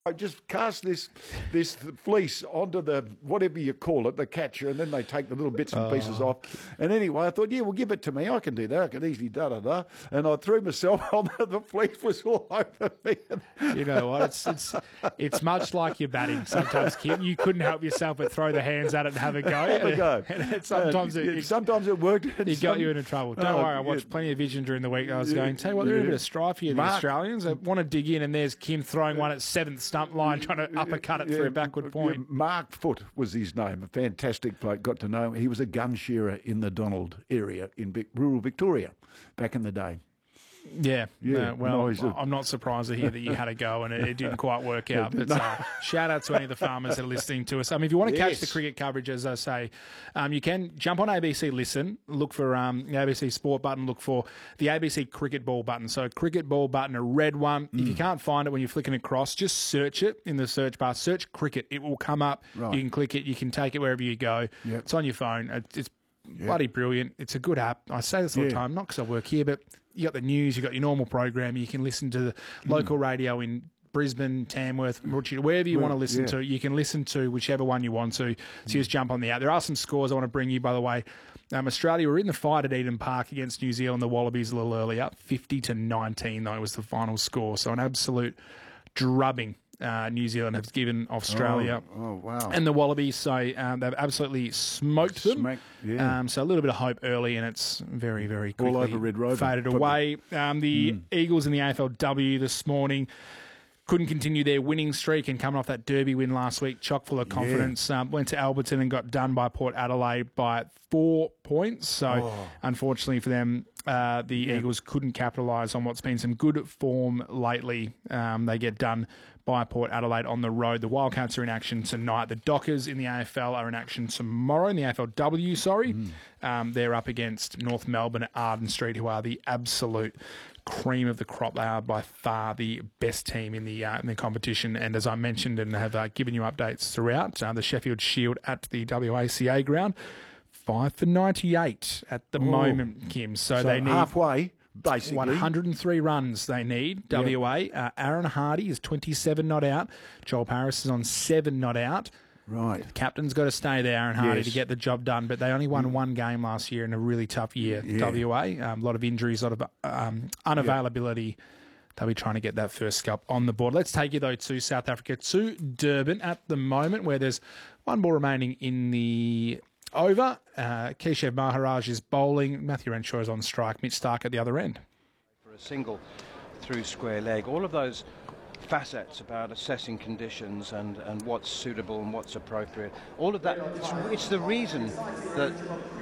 I just cast this fleece onto the, whatever you call it, the catcher, and then they take the little bits and pieces off. And anyway, I thought, yeah, well, give it to me. I can do that. I can easily da-da-da. And I threw myself on the fleece was all over me. You know what? It's much like your batting sometimes, Kim. You couldn't help yourself but throw the hands at it and have a go. Have a go. And sometimes it worked. It got you into trouble. Don't worry, I watched plenty of Vision during the week. I was going, tell you what, they're in a bit of strife here, the Australians. I want to dig in, and there's Kim throwing one at seventh stump line, trying to uppercut it through a backward point. Mark Foote was his name, a fantastic bloke. Got to know him. He was a gun shearer in the Donald area in rural Victoria back in the day. Yeah. Well, I'm not surprised to hear that you had a go and it didn't quite work out. But shout out to any of the farmers that are listening to us. If you want to catch the cricket coverage, as I say, you can jump on ABC Listen, look for the ABC Sport button, look for the ABC Cricket Ball button. So cricket ball button, a red one. If you can't find it when you're flicking across, just search it in the search bar. Search cricket. It will come up. Right. You can click it. You can take it wherever you go. Yep. It's on your phone. It's bloody brilliant. It's a good app. I say this all the time, not because I work here, but you got the news, you got your normal program. You can listen to the local radio in Brisbane, Tamworth, wherever you want to listen to. You can listen to whichever one you want to. So you just jump on the app. There are some scores I want to bring you, by the way. Australia were in the fight at Eden Park against New Zealand, the Wallabies, a little earlier. 50-19, though, was the final score. So an absolute drubbing. New Zealand have given Australia. Oh, wow. And the Wallabies, so they've absolutely smoked them. So a little bit of hope early, and it's very, very quickly all over Red Rover. Faded away. The Eagles in the AFLW this morning couldn't continue their winning streak, and coming off that Derby win last week, chock full of confidence. Went to Alberton and got done by Port Adelaide by 4 points. So unfortunately for them, the Eagles couldn't capitalise on what's been some good form lately. They get done by Port Adelaide on the road. The Wildcats are in action tonight. The Dockers in the AFL are in action tomorrow, in the AFLW, sorry. They're up against North Melbourne at Arden Street, who are the absolute cream of the crop. They are by far the best team in the competition. And as I mentioned and have given you updates throughout, the Sheffield Shield at the WACA ground, 5 for 98 at the moment, Kim. So they need halfway. Basically, 103 runs they need. WA. Aaron Hardy is 27 not out. Joel Paris is on 7 not out. Right. The captain's got to stay there, Aaron Hardy, to get the job done. But they only won one game last year in a really tough year. WA. A lot of injuries, a lot of unavailability. They'll be trying to get that first scalp on the board. Let's take you, though, to South Africa, to Durban at the moment, where there's one ball remaining in the over. Keshav Maharaj is bowling. Matthew Renshaw is on strike. Mitch Stark at the other end. For a single through square leg. All of those facets about assessing conditions and what's suitable and what's appropriate. All of that, it's the reason that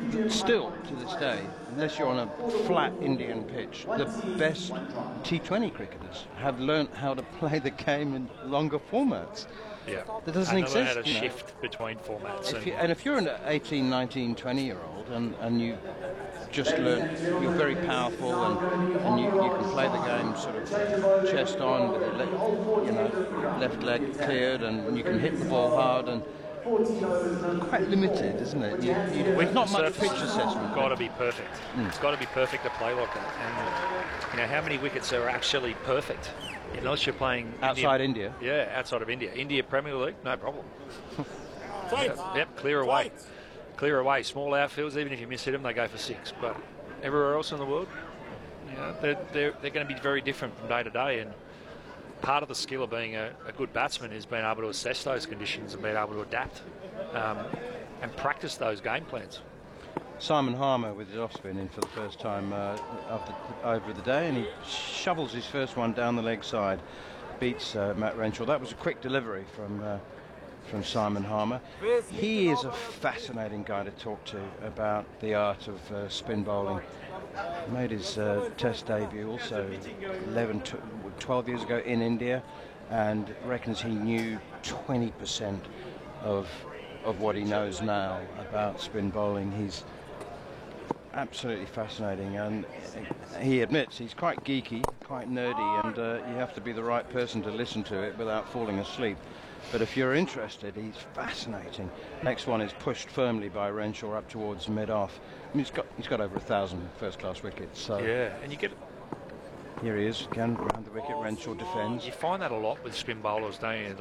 still to this day, unless you're on a flat Indian pitch, the best T20 cricketers have learnt how to play the game in longer formats. Yeah, that doesn't exist. How to shift between formats. If you're an 18, 19, 20-year-old and you just learn, you're very powerful and you can play the game sort of chest on with your left leg cleared, and you can hit the ball hard, and quite limited, isn't it? With not much pitch assessment. It's got to be perfect. It's got to be perfect to play like that. And how many wickets are actually perfect? Unless you're playing outside India. Yeah, outside of India. India Premier League, no problem. Yep, clear away. Clear away. Small outfields, even if you miss hit them, they go for 6. But everywhere else in the world, they're going to be very different from day to day. And part of the skill of being a good batsman is being able to assess those conditions and being able to adapt and practice those game plans. Simon Harmer with his off-spin in for the first time over the day, and he shovels his first one down the leg side, beats Matt Renshaw. That was a quick delivery from Simon Harmer. He is a fascinating guy to talk to about the art of spin bowling. He made his test debut also 12 years ago in India, and reckons he knew 20% of what he knows now about spin bowling. He's absolutely fascinating, and he admits he's quite geeky, quite nerdy, and you have to be the right person to listen to it without falling asleep. But if you're interested, he's fascinating. Next one is pushed firmly by Renshaw up towards mid-off. I mean, he's got over 1,000 first-class wickets. So. Yeah, and you get Here he is, again, round the wicket. Renshaw defends. You find that a lot with spin bowlers, don't you?